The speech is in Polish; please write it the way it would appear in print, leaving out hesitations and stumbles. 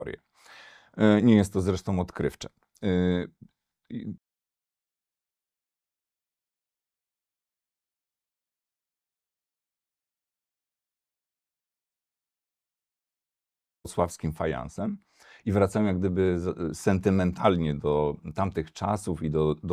Nie jest to zresztą odkrywcze. Wrocławskim fajansem i wracają jak gdyby sentymentalnie do tamtych czasów i do